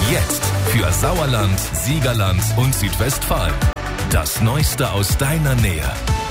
Jetzt für Sauerland, Siegerland und Südwestfalen. Das Neueste aus deiner Nähe.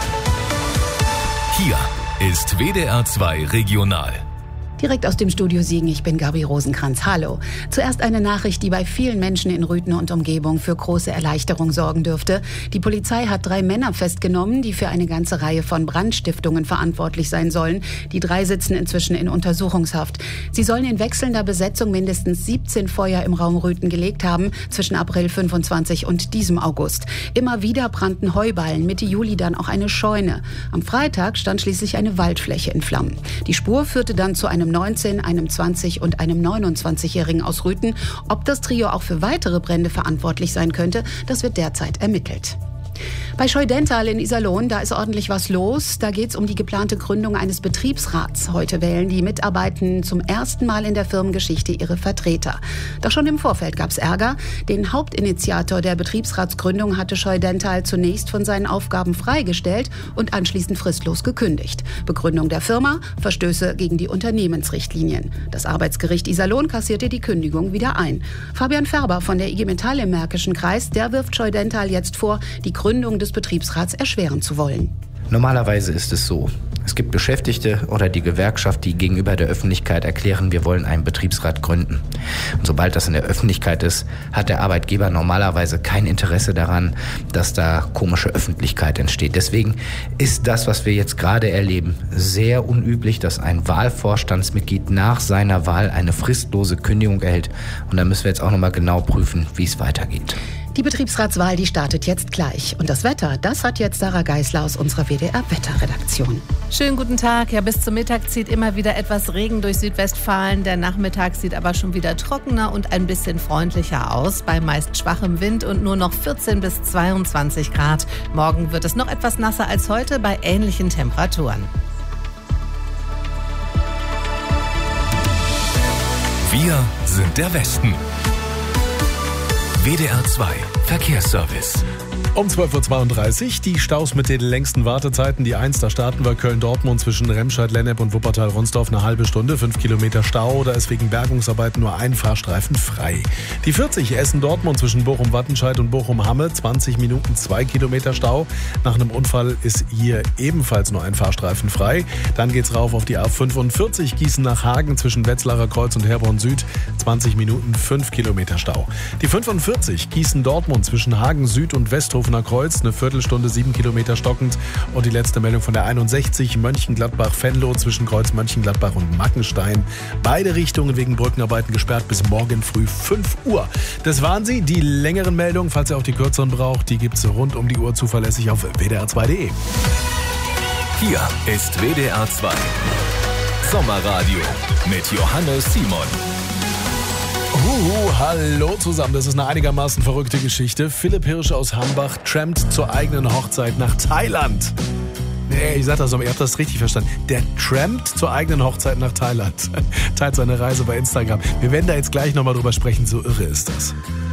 Hier ist WDR 2 Regional. Direkt aus dem Studio Siegen, ich bin Gabi Rosenkranz. Hallo. Zuerst eine Nachricht, die bei vielen Menschen in Rüthen und Umgebung für große Erleichterung sorgen dürfte. Die Polizei hat 3 Männer festgenommen, die für eine ganze Reihe von Brandstiftungen verantwortlich sein sollen. Die 3 sitzen inzwischen in Untersuchungshaft. Sie sollen in wechselnder Besetzung mindestens 17 Feuer im Raum Rüthen gelegt haben, zwischen April 25 und diesem August. Immer wieder brannten Heuballen, Mitte Juli dann auch eine Scheune. Am Freitag stand schließlich eine Waldfläche in Flammen. Die Spur führte dann zu einem 19, einem 20 und einem 29-Jährigen aus Rüthen. Ob das Trio auch für weitere Brände verantwortlich sein könnte, das wird derzeit ermittelt. Bei Scheu-Dental in Iserlohn, da ist ordentlich was los. Da geht es um die geplante Gründung eines Betriebsrats. Heute wählen die Mitarbeitenden zum ersten Mal in der Firmengeschichte ihre Vertreter. Doch schon im Vorfeld gab es Ärger. Den Hauptinitiator der Betriebsratsgründung hatte Scheu-Dental zunächst von seinen Aufgaben freigestellt und anschließend fristlos gekündigt. Begründung der Firma: Verstöße gegen die Unternehmensrichtlinien. Das Arbeitsgericht Iserlohn kassierte die Kündigung wieder ein. Fabian Färber von der IG Metall im Märkischen Kreis, der wirft Scheu-Dental jetzt vor, die Gründung des Betriebsrats erschweren zu wollen. Normalerweise ist es so. Es gibt Beschäftigte oder die Gewerkschaft, die gegenüber der Öffentlichkeit erklären, wir wollen einen Betriebsrat gründen. Und sobald das in der Öffentlichkeit ist, hat der Arbeitgeber normalerweise kein Interesse daran, dass da komische Öffentlichkeit entsteht. Deswegen ist das, was wir jetzt gerade erleben, sehr unüblich, dass ein Wahlvorstandsmitglied nach seiner Wahl eine fristlose Kündigung erhält. Und da müssen wir jetzt auch nochmal genau prüfen, wie es weitergeht. Die Betriebsratswahl, die startet jetzt gleich. Und das Wetter, das hat jetzt Sarah Geisler aus unserer WDR-Wetterredaktion. Schönen guten Tag. Ja, bis zum Mittag zieht immer wieder etwas Regen durch Südwestfalen. Der Nachmittag sieht aber schon wieder trockener und ein bisschen freundlicher aus. Bei meist schwachem Wind und nur noch 14 bis 22 Grad. Morgen wird es noch etwas nasser als heute bei ähnlichen Temperaturen. Wir sind der Westen. WDR 2 Verkehrsservice. Um 12.32 Uhr die Staus mit den längsten Wartezeiten. Die 1, da starten wir Köln-Dortmund zwischen Remscheid-Lennep und Wuppertal-Ronsdorf eine halbe Stunde, 5 Kilometer Stau. Da ist wegen Bergungsarbeiten nur ein Fahrstreifen frei. Die 40 Essen-Dortmund zwischen Bochum-Wattenscheid und Bochum-Hamme, 20 Minuten, 2 Kilometer Stau. Nach einem Unfall ist hier ebenfalls nur ein Fahrstreifen frei. Dann geht's rauf auf die A45 Gießen nach Hagen zwischen Wetzlarer Kreuz und Herborn Süd, 20 Minuten, 5 Kilometer Stau. Die 45 Gießen-Dortmund zwischen Hagen Süd und Westhofener Kreuz, eine Viertelstunde, 7 Kilometer stockend. Und die letzte Meldung von der 61 Mönchengladbach-Venlo zwischen Kreuz Mönchengladbach und Mackenstein. Beide Richtungen wegen Brückenarbeiten gesperrt bis morgen früh 5 Uhr. Das waren sie. Die längeren Meldungen, falls ihr auch die kürzeren braucht, die gibt's rund um die Uhr zuverlässig auf wdr2.de. Hier ist WDR 2 Sommerradio mit Johannes Simon. Hallo zusammen, das ist eine einigermaßen verrückte Geschichte. Philipp Hirsch aus Hambach trampt zur eigenen Hochzeit nach Thailand. Nee, ich sag das so, ihr habt das richtig verstanden. Der trampt zur eigenen Hochzeit nach Thailand. Teilt seine Reise bei Instagram. Wir werden da jetzt gleich nochmal drüber sprechen, so irre ist das.